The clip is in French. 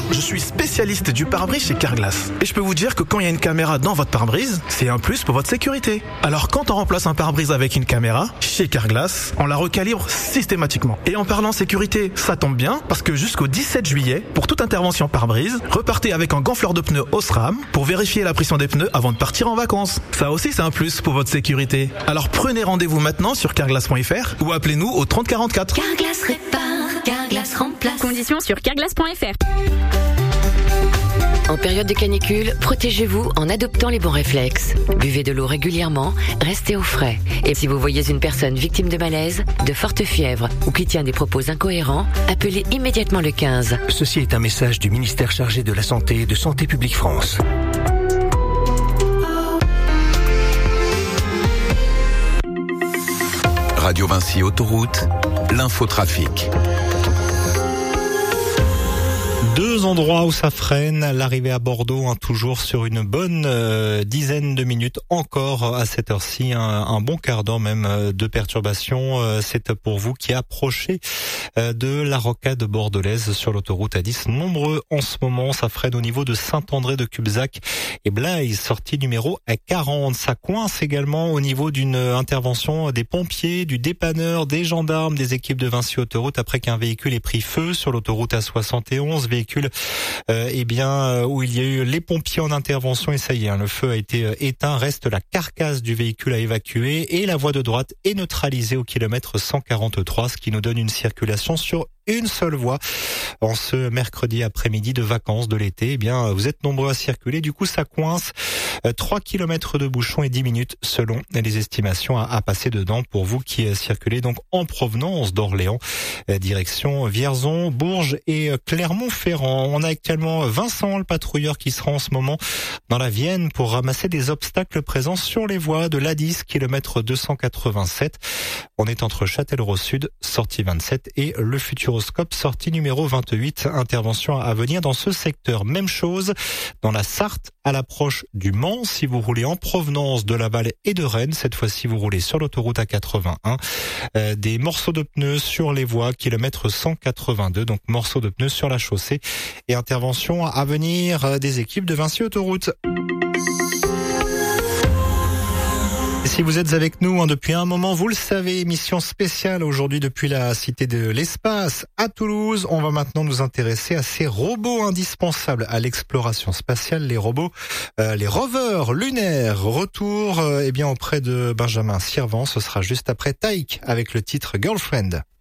je suis spécialiste du pare-brise chez Carglass. Et je peux vous dire que quand il y a une caméra dans votre pare-brise, c'est un plus pour votre sécurité. Alors quand on remplace un pare-brise avec une caméra, chez Carglass, on la recalibre systématiquement. Et en parlant sécurité, ça tombe bien, parce que jusqu'au 17 juillet, pour toute intervention pare-brise, repartez avec un gonfleur de pneus Osram pour vérifier la pression des pneus avant de partir en vacances. Ça aussi, c'est un plus pour votre sécurité. Alors prenez rendez-vous maintenant sur carglass.fr ou appelez-nous au 30 44. Carglass répare, Carglass remplace. Conditions sur carglass.fr. En période de canicule, protégez-vous en adoptant les bons réflexes. Buvez de l'eau régulièrement, restez au frais. Et si vous voyez une personne victime de malaise, de forte fièvre ou qui tient des propos incohérents, appelez immédiatement le 15. Ceci est un message du ministère chargé de la Santé et de Santé publique France. Radio Vinci Autoroute, l'infotrafic. Deux endroits où ça freine, l'arrivée à Bordeaux, toujours sur une bonne dizaine de minutes encore à cette heure-ci, un bon quart d'heure même de perturbation. C'est pour vous qui approchez de la rocade bordelaise sur l'autoroute A10. Nombreux en ce moment, ça freine au niveau de Saint-André de Cubzac et Blaise, sortie numéro 40. Ça coince également au niveau d'une intervention des pompiers, du dépanneur, des gendarmes, des équipes de Vinci Autoroute après qu'un véhicule ait pris feu sur l'autoroute A71. Véhicule où il y a eu les pompiers en intervention et ça y est, le feu a été éteint. Reste la carcasse du véhicule à évacuer et la voie de droite est neutralisée au kilomètre 143, ce qui nous donne une circulation sur une seule voie. En ce mercredi après-midi de vacances de l'été, vous êtes nombreux à circuler. Du coup, ça coince 3 km de bouchons et 10 minutes selon les estimations à passer dedans pour vous qui circulez donc en provenance d'Orléans, direction Vierzon, Bourges et Clermont-Ferrand. On a actuellement Vincent, le patrouilleur, qui sera en ce moment dans la Vienne pour ramasser des obstacles présents sur les voies de l'A10, kilomètre 287. On est entre Châtellerault Sud, sortie 27, et le Futuroscope, sortie numéro 28. Intervention à venir dans ce secteur. Même chose dans la Sarthe, à l'approche du Mans, si vous roulez en provenance de Laval et de Rennes. Cette fois-ci, vous roulez sur l'autoroute A81. Des morceaux de pneus sur les voies, kilomètre 182, donc morceaux de pneus sur la chaussée. Et intervention à venir des équipes de Vinci Autoroute. Et si vous êtes avec nous depuis un moment, vous le savez, émission spéciale aujourd'hui depuis la Cité de l'Espace à Toulouse. On va maintenant nous intéresser à ces robots indispensables à l'exploration spatiale, les robots, les rovers lunaires. Retour auprès de Benjamin Sirvent, ce sera juste après Taïk avec le titre Girlfriend.